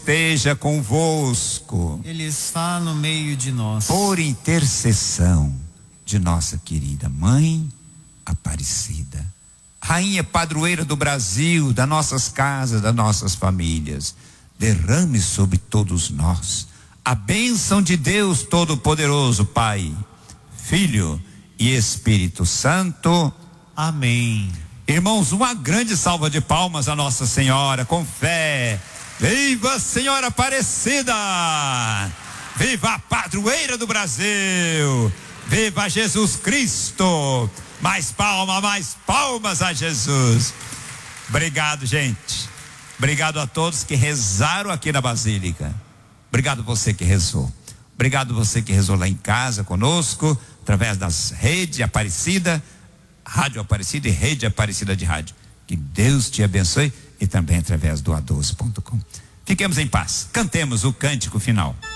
esteja convosco. Ele está no meio de nós. Por intercessão de nossa querida Mãe Aparecida, Rainha Padroeira do Brasil, das nossas casas, das nossas famílias, derrame sobre todos nós a bênção de Deus Todo-Poderoso, Pai, Filho e Espírito Santo. Amém. Irmãos, uma grande salva de palmas a Nossa Senhora, com fé. Viva Senhora Aparecida! Viva a Padroeira do Brasil! Viva Jesus Cristo! Mais palmas a Jesus. Obrigado, gente. Obrigado a todos que rezaram aqui na Basílica. Obrigado você que rezou. Obrigado você que rezou lá em casa conosco, através das redes Aparecida, Rádio Aparecida e Rede Aparecida de Rádio. Que Deus te abençoe, e também através do A12.com. Fiquemos em paz. Cantemos o cântico final.